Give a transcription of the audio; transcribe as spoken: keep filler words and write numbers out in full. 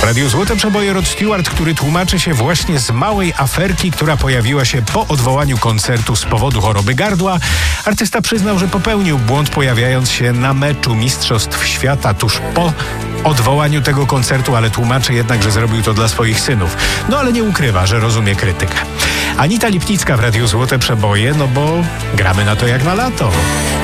Radiu Złote Przeboje Rod Stewart, który tłumaczy się właśnie z małej aferki, która pojawiła się po odwołaniu koncertu z powodu choroby gardła. Artysta przyznał, że popełnił błąd, pojawiając się na meczu Mistrzostw Świata tuż po odwołaniu tego koncertu, ale tłumaczy jednak, że zrobił to dla swoich synów. No ale nie ukrywa, że rozumie krytykę. Anita Lipnicka w Radiu Złote Przeboje, no bo gramy na to jak na lato.